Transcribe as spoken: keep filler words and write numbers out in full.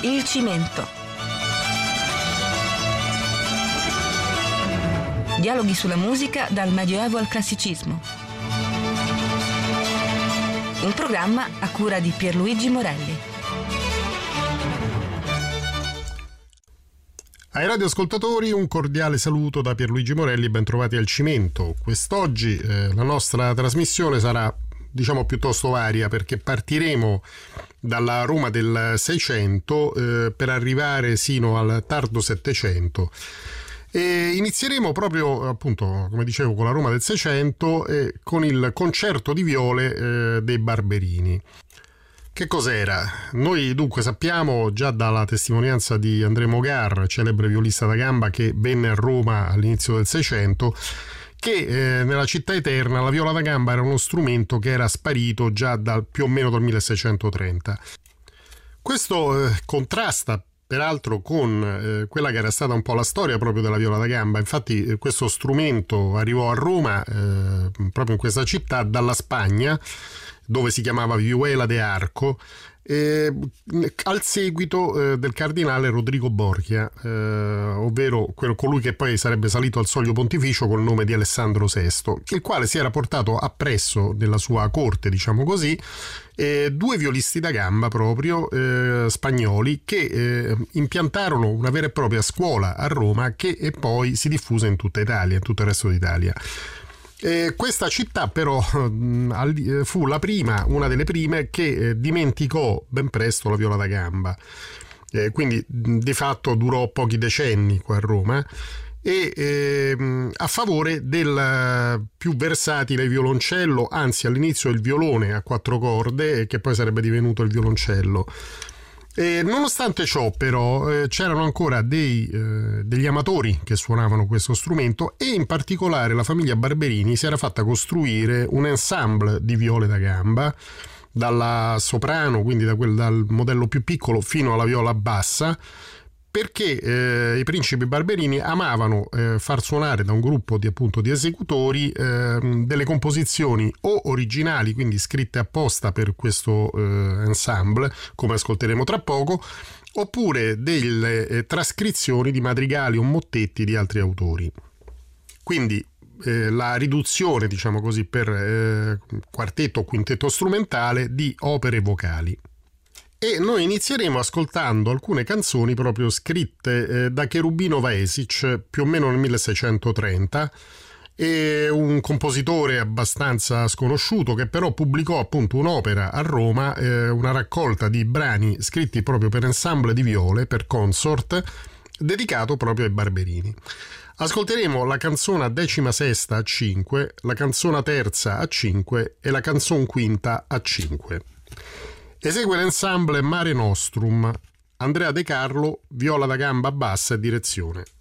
Il cimento. Dialoghi sulla musica dal Medioevo al Classicismo. Un programma a cura di Pierluigi Morelli. Ai radioascoltatori un cordiale saluto da Pierluigi Morelli, ben trovati al Cimento. Quest'oggi eh, la nostra trasmissione sarà, diciamo, piuttosto varia, perché partiremo dalla Roma del Seicento eh, per arrivare sino al tardo Settecento. E inizieremo proprio, appunto, come dicevo, con la Roma del Seicento e con il concerto di viole eh, dei Barberini. Che cos'era? Noi dunque sappiamo già dalla testimonianza di André Mogar, celebre violista da gamba che venne a Roma all'inizio del Seicento, che eh, nella città eterna la viola da gamba era uno strumento che era sparito già dal, più o meno dal milleseicentotrenta. Questo eh, contrasta peraltro con eh, quella che era stata un po' la storia proprio della viola da gamba. Infatti eh, questo strumento arrivò a Roma, eh, proprio in questa città, dalla Spagna, dove si chiamava vihuela de arco, eh, al seguito eh, del cardinale Rodrigo Borgia, eh, ovvero quello, colui che poi sarebbe salito al soglio pontificio col nome di Alessandro sesto, il quale si era portato appresso nella sua corte, diciamo così, eh, due violisti da gamba proprio eh, spagnoli che eh, impiantarono una vera e propria scuola a Roma che e poi si diffuse in tutta Italia, in tutto il resto d'Italia. Eh, questa città però mh, fu la prima, una delle prime che eh, dimenticò ben presto la viola da gamba, eh, quindi mh, di fatto durò pochi decenni qua a Roma, e eh, a favore del uh, più versatile violoncello, anzi all'inizio il violone a quattro corde, che poi sarebbe divenuto il violoncello. E nonostante ciò però eh, c'erano ancora dei, eh, degli amatori che suonavano questo strumento, e in particolare la famiglia Barberini si era fatta costruire un ensemble di viole da gamba, dalla soprano, quindi da quel, dal modello più piccolo fino alla viola bassa, perché eh, i principi Barberini amavano eh, far suonare da un gruppo di, appunto, di esecutori eh, delle composizioni o originali, quindi scritte apposta per questo eh, ensemble, come ascolteremo tra poco, oppure delle eh, trascrizioni di madrigali o mottetti di altri autori. Quindi eh, la riduzione, diciamo così, per eh, quartetto o quintetto strumentale di opere vocali. E noi inizieremo ascoltando alcune canzoni proprio scritte eh, da Cherubino Vaesic più o meno nel milleseicentotrenta, e un compositore abbastanza sconosciuto che però pubblicò appunto un'opera a Roma, eh, una raccolta di brani scritti proprio per ensemble di viole, per consort, dedicato proprio ai Barberini. Ascolteremo la canzone decima sesta a cinque, la canzone terza a cinque e la canzone quinta a cinque. Esegue l'ensemble Mare Nostrum, Andrea De Carlo, viola da gamba bassa e direzione.